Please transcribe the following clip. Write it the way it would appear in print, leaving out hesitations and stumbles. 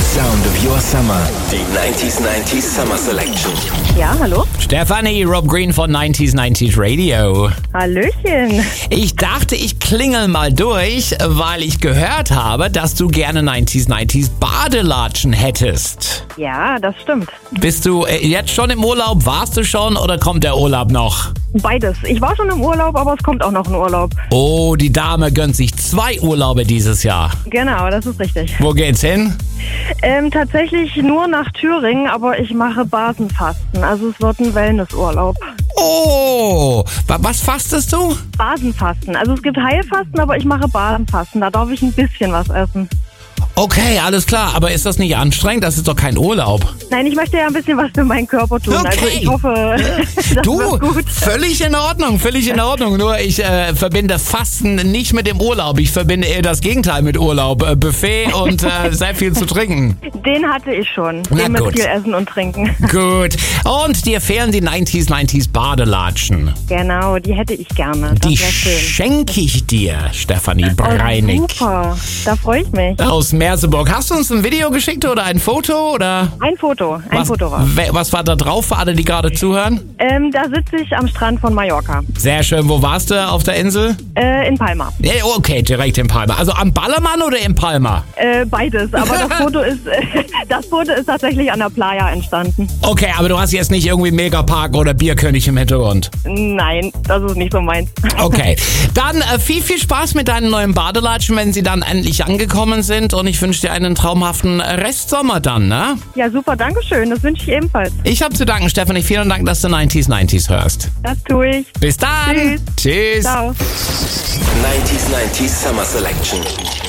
sound of your summer. Die 90s Summer Selection. Ja, hallo? Stefanie, Rob Green von 90s Radio. Hallöchen. Ich dachte, ich klingel mal durch, weil ich gehört habe, dass du gerne 90s Badelatschen hättest. Ja, das stimmt. Bist du jetzt schon im Urlaub? Warst du schon oder kommt der Urlaub noch? Beides. Ich war schon im Urlaub, aber es kommt auch noch ein Urlaub. Oh, die Dame gönnt sich 2 Urlaube dieses Jahr. Genau, das ist richtig. Wo geht's hin? Tatsächlich nur nach Thüringen, aber ich mache Basenfasten. Also es wird ein Wellnessurlaub. Oh, was fastest du? Basenfasten. Also es gibt Heilfasten, aber ich mache Basenfasten. Da darf ich ein bisschen was essen. Okay, alles klar. Aber ist das nicht anstrengend? Das ist doch kein Urlaub. Nein, ich möchte ja ein bisschen was für meinen Körper tun. Okay. Also ich hoffe, das wird gut. Völlig in Ordnung. Nur ich verbinde Fasten nicht mit dem Urlaub. Ich verbinde eher das Gegenteil mit Urlaub. Buffet und sehr viel zu trinken. Den hatte ich schon. Na Den mit gut. viel Essen und Trinken. Gut. Und dir fehlen die 90s Badelatschen. Genau, die hätte ich gerne. Das Die wäre schön. schenke ich dir, Stefanie Breinig. Oh, super, da freue ich mich. Aus Merseburg. Hast du uns ein Video geschickt oder ein Foto? Oder Ein Foto war. Was war da drauf für alle, die gerade zuhören? Da sitze ich am Strand von Mallorca, Sehr schön. Wo warst du auf der Insel? in Palma. Ja, okay, direkt in Palma. Also am Ballermann oder in Palma? Beides, aber das Foto ist tatsächlich an der Playa entstanden. Okay, aber du hast jetzt nicht irgendwie Megapark oder Bierkönig im Hintergrund. Nein, das ist nicht so meins. Okay, dann viel Spaß mit deinen neuen Badelatschen, wenn sie dann endlich angekommen sind. Und ich wünsche dir einen traumhaften Restsommer dann, ne? Ja, super, danke schön. Das wünsche ich ebenfalls. Ich habe zu danken, Stefanie. Vielen Dank, dass du 90s hörst. Das tue ich. Bis dann. Tschüss. Tschüss. Ciao. 90s Summer Selection.